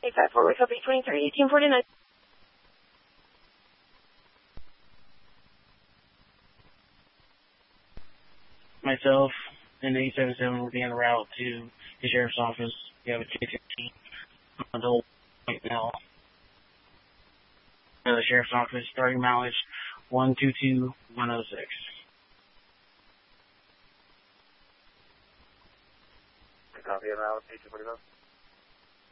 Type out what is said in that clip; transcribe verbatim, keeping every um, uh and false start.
eight five four, wake up eight twenty-three, eighteen forty-nine. Myself and eight seven seven will be en route to the sheriff's office. We have a J fifteen on the whole right now. Uh, the sheriff's office, starting mileage one two two one oh six. Copy, en route, eighteen forty-five.